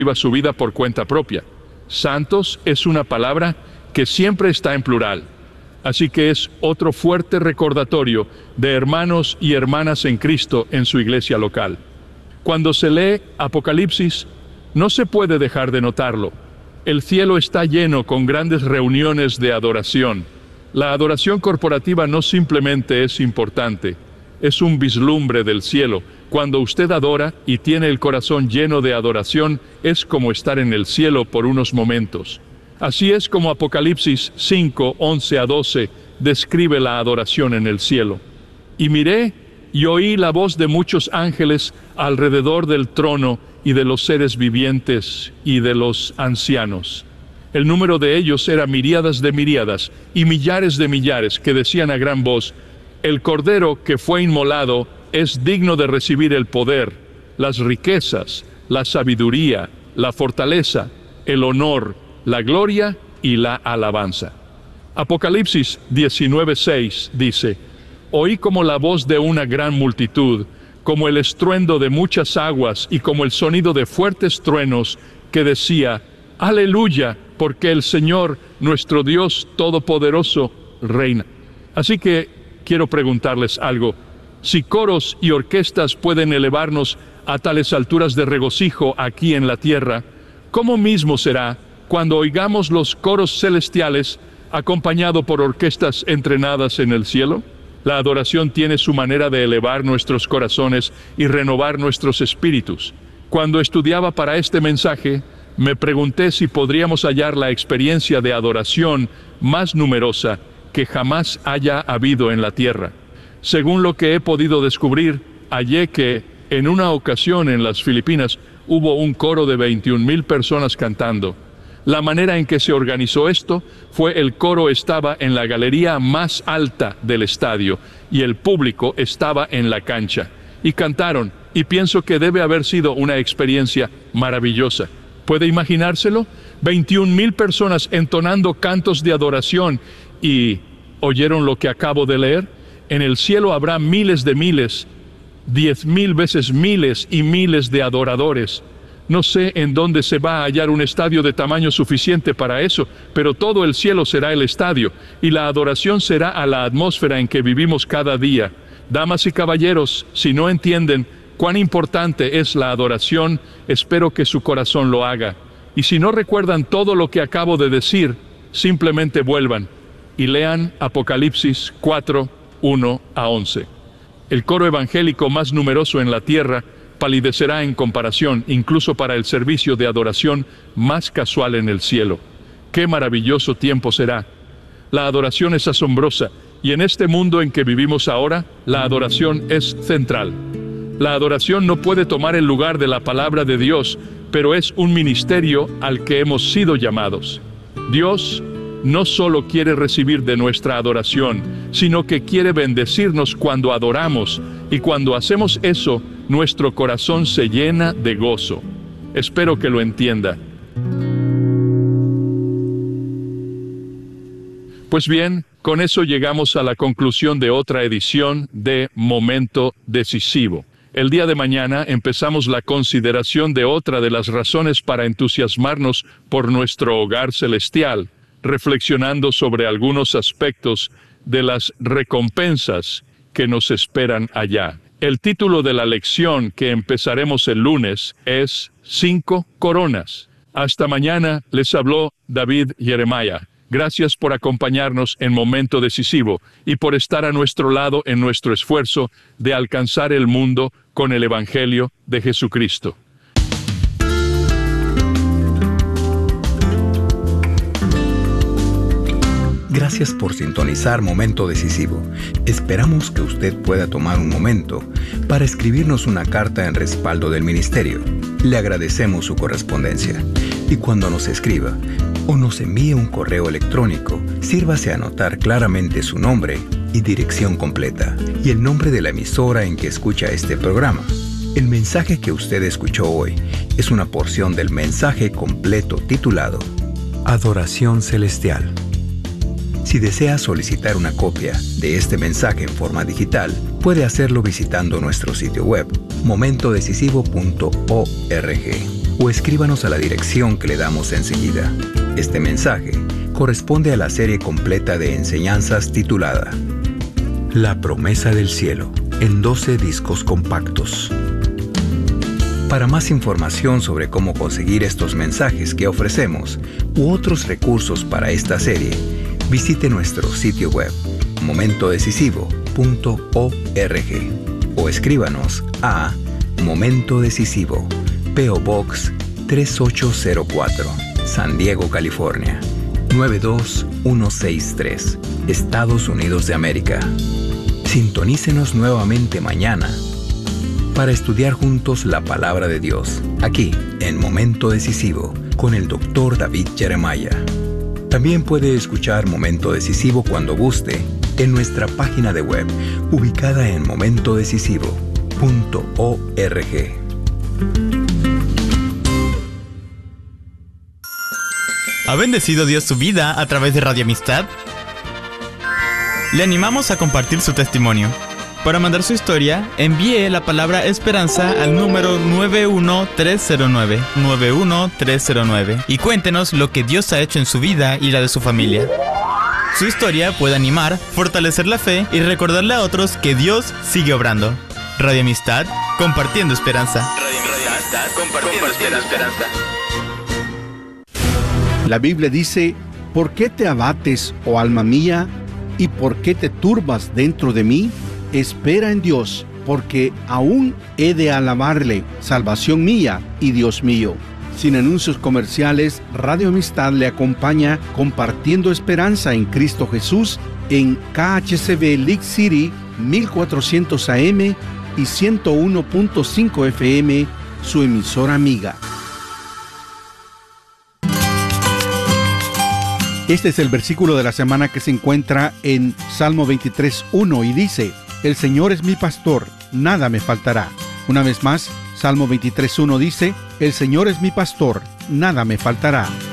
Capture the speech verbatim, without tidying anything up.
viva su vida por cuenta propia. Santos es una palabra que siempre está en plural. Así que es otro fuerte recordatorio de hermanos y hermanas en Cristo en su iglesia local. Cuando se lee Apocalipsis, no se puede dejar de notarlo. El cielo está lleno con grandes reuniones de adoración. La adoración corporativa no simplemente es importante, es un vislumbre del cielo. Cuando usted adora y tiene el corazón lleno de adoración, es como estar en el cielo por unos momentos. Así es como Apocalipsis cinco, once a doce describe la adoración en el cielo. Y miré y oí la voz de muchos ángeles alrededor del trono y de los seres vivientes y de los ancianos. El número de ellos era miríadas de miríadas y millares de millares, que decían a gran voz: el Cordero que fue inmolado es digno de recibir el poder, las riquezas, la sabiduría, la fortaleza, el honor, la gloria y la alabanza. Apocalipsis diecinueve, seis dice: oí como la voz de una gran multitud, como el estruendo de muchas aguas y como el sonido de fuertes truenos, que decía: aleluya, porque el Señor, nuestro Dios Todopoderoso, reina. Así que quiero preguntarles algo. Si coros y orquestas pueden elevarnos a tales alturas de regocijo aquí en la tierra, ¿cómo mismo será cuando oigamos los coros celestiales acompañado por orquestas entrenadas en el cielo? La adoración tiene su manera de elevar nuestros corazones y renovar nuestros espíritus. Cuando estudiaba para este mensaje, me pregunté si podríamos hallar la experiencia de adoración más numerosa que jamás haya habido en la tierra. Según lo que he podido descubrir, hallé que en una ocasión en las Filipinas hubo un coro de veintiún mil personas cantando. La manera en que se organizó esto fue: el coro estaba en la galería más alta del estadio y el público estaba en la cancha. Y cantaron, y pienso que debe haber sido una experiencia maravillosa. ¿Puede imaginárselo? veintiún mil personas entonando cantos de adoración. ¿Y oyeron lo que acabo de leer? En el cielo habrá miles de miles, diez mil veces miles y miles de adoradores. No sé en dónde se va a hallar un estadio de tamaño suficiente para eso, pero todo el cielo será el estadio, y la adoración será a la atmósfera en que vivimos cada día. Damas y caballeros, si no entienden cuán importante es la adoración, espero que su corazón lo haga. Y si no recuerdan todo lo que acabo de decir, simplemente vuelvan y lean Apocalipsis cuatro, uno a once. El coro evangélico más numeroso en la tierra palidecerá en comparación, incluso para el servicio de adoración más casual en el cielo. ¡Qué maravilloso tiempo será! La adoración es asombrosa, y en este mundo en que vivimos ahora, la adoración es central. La adoración no puede tomar el lugar de la palabra de Dios, pero es un ministerio al que hemos sido llamados. Dios no solo quiere recibir de nuestra adoración, sino que quiere bendecirnos cuando adoramos, y cuando hacemos eso, nuestro corazón se llena de gozo. Espero que lo entienda. Pues bien, con eso llegamos a la conclusión de otra edición de Momento Decisivo. El día de mañana empezamos la consideración de otra de las razones para entusiasmarnos por nuestro hogar celestial, reflexionando sobre algunos aspectos de las recompensas que nos esperan allá. El título de la lección que empezaremos el lunes es Cinco Coronas. Hasta mañana, les habló David Jeremiah. Gracias por acompañarnos en Momento Decisivo y por estar a nuestro lado en nuestro esfuerzo de alcanzar el mundo con el Evangelio de Jesucristo. Gracias por sintonizar Momento Decisivo. Esperamos que usted pueda tomar un momento para escribirnos una carta en respaldo del ministerio. Le agradecemos su correspondencia. Y cuando nos escriba o nos envíe un correo electrónico, sírvase a anotar claramente su nombre y dirección completa, y el nombre de la emisora en que escucha este programa. El mensaje que usted escuchó hoy es una porción del mensaje completo titulado Adoración Celestial. Si desea solicitar una copia de este mensaje en forma digital, puede hacerlo visitando nuestro sitio web, momento decisivo punto org, o escríbanos a la dirección que le damos enseguida. Este mensaje corresponde a la serie completa de enseñanzas titulada La promesa del cielo, en doce discos compactos. Para más información sobre cómo conseguir estos mensajes que ofrecemos u otros recursos para esta serie, visite nuestro sitio web momento decisivo punto org o escríbanos a Momento Decisivo, P O Box tres ocho cero cuatro, San Diego, California nueve dos uno seis tres, Estados Unidos de América. Sintonícenos nuevamente mañana para estudiar juntos la palabra de Dios, aquí en Momento Decisivo, con el doctor David Jeremiah. También puede escuchar Momento Decisivo cuando guste en nuestra página de web, ubicada en momento decisivo punto org. ¿Ha bendecido Dios su vida a través de Radio Amistad? Le animamos a compartir su testimonio. Para mandar su historia, envíe la palabra esperanza al número nueve uno tres cero nueve, nueve uno tres cero nueve y cuéntenos lo que Dios ha hecho en su vida y la de su familia. Su historia puede animar, fortalecer la fe y recordarle a otros que Dios sigue obrando. Radio Amistad, compartiendo esperanza. Radio Amistad, compartiendo esperanza. La Biblia dice: ¿por qué te abates, oh alma mía? ¿Y por qué te turbas dentro de mí? Espera en Dios, porque aún he de alabarle, salvación mía y Dios mío. Sin anuncios comerciales, Radio Amistad le acompaña compartiendo esperanza en Cristo Jesús en K H C B League City mil cuatrocientos A M y ciento uno punto cinco F M, su emisora amiga. Este es el versículo de la semana que se encuentra en Salmo veintitrés uno y dice: El Señor es mi pastor, nada me faltará. Una vez más, Salmo veintitrés uno dice: El Señor es mi pastor, nada me faltará.